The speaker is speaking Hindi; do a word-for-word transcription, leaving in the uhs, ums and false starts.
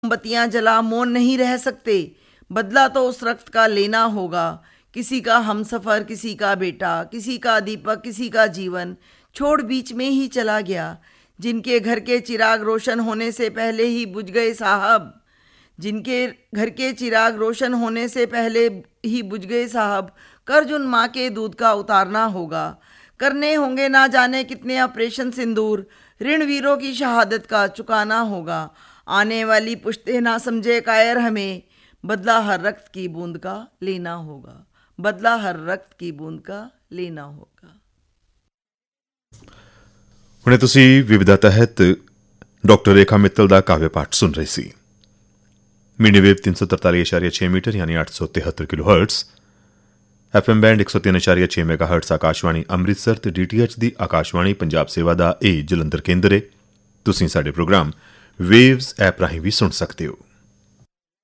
मोमबत्तियां जला मौन नहीं रह सकते। बदला तो उस रक्त का लेना होगा। किसी का हमसफर, किसी का बेटा, किसी का दीपक, किसी का जीवन छोड़ बीच में ही चला गया। जिनके घर के चिराग रोशन होने से पहले ही बुझ गए साहब, जिनके घर के चिराग रोशन होने से पहले ही बुझ गए साहब, कर्ज उन माँ के दूध का उतारना होगा। करने होंगे ना जाने कितने ऑपरेशन सिंदूर, ऋण वीरों की शहादत का चुकाना होगा। आने वाली पुश्ते ना समझे कायर हमें, बदला हर रक्त की बूंद का लेना होगा। बदला हर रक्त की बूंद का लेना होगा। ਹੁਣੇ ਤੁਸੀਂ ਵਿਵਿਧਾ ਤਹਿਤ ਡਾਕਟਰ ਰੇਖਾ ਮਿੱਤਲ ਦਾ ਕਾਵਿ ਪਾਠ ਸੁਣ ਰਹੇ ਸੀ। ਮੀਡੀਅਮ ਵੇਵ ਤਿੰਨ ਸੌ ਤਰਤਾਲੀ ਦਸ਼ਮਲਵ ਛੇ ਮੀਟਰ ਯਾਨੀ ਅੱਠ ਸੌ ਤਿਹੱਤਰ ਕਿਲੋ ਹਰਟਜ਼, ਐਫਐਮ ਬੈਂਡ ਇੱਕ ਸੌ ਤਿੰਨ ਦਸ਼ਮਲਵ ਛੇ ਮੈਗਾ ਹਰਟਜ਼ ਆਕਾਸ਼ਵਾਣੀ ਅੰਮ੍ਰਿਤਸਰ ਤੇ ਡੀਟੀਐਚ ਦੀ ਆਕਾਸ਼ਵਾਣੀ ਪੰਜਾਬ ਸੇਵਾ ਦਾ ਇਹ ਜਲੰਧਰ ਕੇਂਦਰ ਹੈ। ਤੁਸੀਂ ਸਾਡੇ ਪ੍ਰੋਗਰਾਮ ਵੇਵਜ਼ ਐਪ ਰਾਹੀਂ ਵੀ ਸੁਣ ਸਕਦੇ ਹੋ।